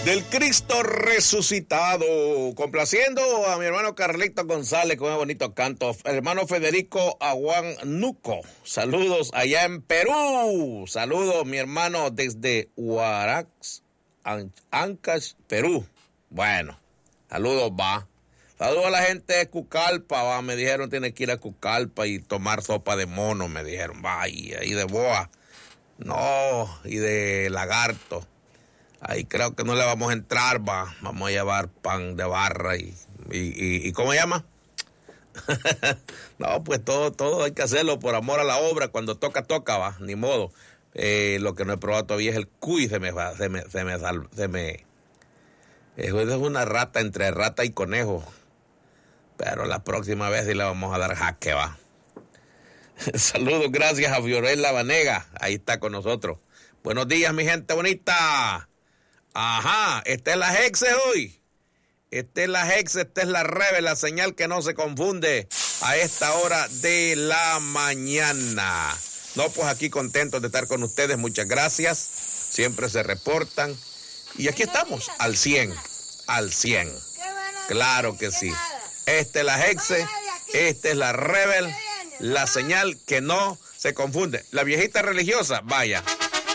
del Cristo resucitado, complaciendo a mi hermano Carlito González con un bonito canto, hermano Federico Aguanuco, saludos allá en Perú, saludos mi hermano desde Huarax, Ancash, Perú, bueno, saludos va. Saludos a la gente de Cucalpa, va, me dijeron tiene que ir a Cucalpa y tomar sopa de mono, me dijeron, va, y de boa, no, y de lagarto. Ahí creo que no le vamos a entrar, va. Vamos a llevar pan de barra y ¿cómo se llama? No, pues todo hay que hacerlo por amor a la obra. Cuando toca, va. Ni modo. Lo que no he probado todavía es el cuy. Es una rata entre rata y conejo. Pero la próxima vez sí le vamos a dar jaque, va. Saludos, gracias a Fiorella Vanega. Ahí está con nosotros. Buenos días, mi gente bonita. Ajá, esta es la Hexe hoy. Esta es la Hexe, esta es la Rebel, la señal que no se confunde a esta hora de la mañana. No, pues aquí contentos de estar con ustedes, muchas gracias. Siempre se reportan. Y aquí estamos, al 100, al 100. Claro que sí. Esta es la Hexe, esta es la Rebel, la señal que no se confunde. La viejita religiosa, vaya.